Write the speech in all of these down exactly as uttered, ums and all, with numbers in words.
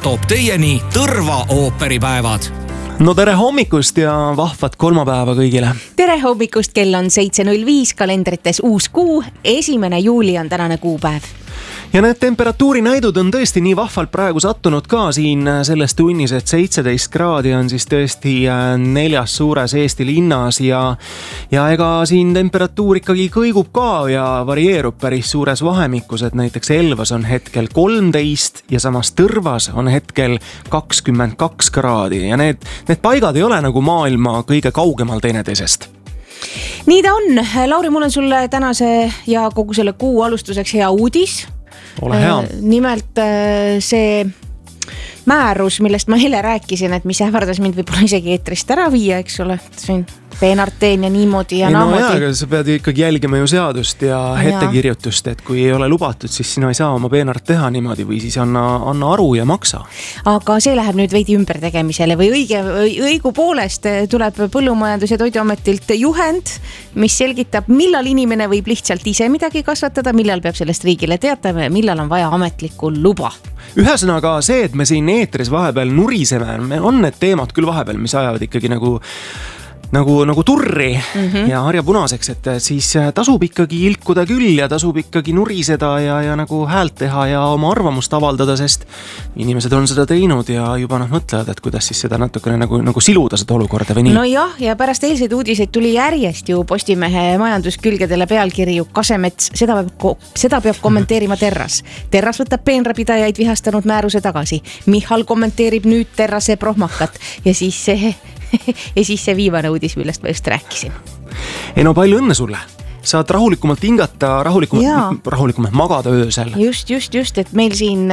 toob teieni Tõrva ooperipäevad. No tere hommikust ja vahvat kolmapäeva kõigile. Tere hommikust, kell on seitse null viis, kalendrites uus kuu, esimene juuli on tänane kuupäev. Ja need temperatuurinäidud on tõesti nii vahvalt praegu sattunud ka siin selles tunnis, et seitseteist kraadi on siis tõesti neljas suures Eesti linnas ja, ja ega siin temperatuur ikkagi kõigub ka ja varieerub päris suures vahemikus, et näiteks Elvas on hetkel kolmteist ja samas Tõrvas on hetkel kakskümmend kaks kraadi ja need, need paigad ei ole nagu maailma kõige kaugemal teineteisest. Nii ta on. Lauri, mul on sulle tänase ja kogu selle kuu alustuseks hea uudis. Ole hea. Nimelt see määrus, millest ma eile rääkisin, et mis ähvardas mind võib-olla isegi eetrist ära viia, eks ole, siin peenarteen ja niimoodi ja ei, no naamodi. jaa, aga sa pead ikkagi jälgima ju seadust ja ettekirjutust, et kui ei ole lubatud, siis sina ei saa oma peenart teha niimoodi või siis anna, anna aru ja maksa. Aga see läheb nüüd veidi ümbertegemisele või õige, õigu poolest tuleb Põllumajandus- ja Toiduametilt juhend, mis selgitab, millal inimene võib lihtsalt ise midagi kasvatada, millal peab sellest riigile teatama ja millal on vaja ametlikku luba. Ühesõnaga see, et me siin eetris vahepeal nuriseme, on need teemad küll vahepeal, mis ajavad ikkagi nagu nagu, nagu turri mm-hmm. ja harja punaseks, et siis tasub ikkagi ilkuda küll ja tasub ikkagi nuriseda ja, ja nagu häält teha ja oma arvamust avaldada, sest inimesed on seda teinud ja juba noh mõtlevad, et kuidas siis seda natukene nagu, nagu siluda seda olukorda või nii. No jah, ja pärast eilseid uudiseid tuli järjest ju Postimehe majanduskülgedele pealkirju Kasemets, seda peab, seda peab kommenteerima Terras. Terras võtab peenrapidajaid vihastanud määruse tagasi. Michal kommenteerib nüüd Terrase prohmakat ja siis see ja siis see viimane uudis, millest ma just rääkisin. Ei no palju õnne sulle. Saad rahulikumalt hingata, rahulikumalt, rahulikumalt magada öösel. Just, just, just, et meil siin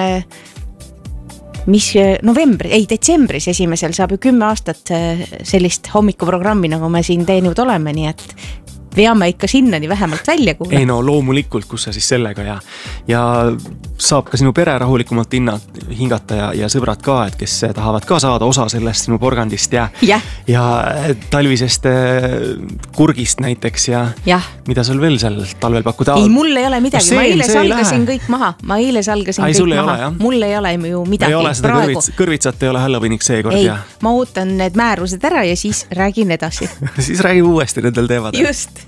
mis novembri, ei detsembris esimesel saab ju kümme aastat sellist hommikuprogrammi, nagu me siin teinud oleme, nii et veame ikka sinnani vähemalt välja kuule. Ei no loomulikult, kus sa siis sellega ja, ja saab ka sinu pere rahulikumalt hinnat, hingata ja, ja sõbrad ka, et kes tahavad ka saada osa sellest sinu porgandist ja, yeah. ja talvisest kurgist näiteks ja, ja mida sul veel seal talvel pakkuda? Ei, mul ei ole midagi, no see, ma eile salgasin kõik maha, ma eile salgasin Ai, kõik maha, ole, mul ei ole ju midagi ei ole seda praegu. Kõrvits, kõrvitsat ei ole Halloweeniks seekord. Ei, ja. ma ootan need määrused ära ja siis räägin edasi. Siis räägi uuesti nendel teemadel. Just.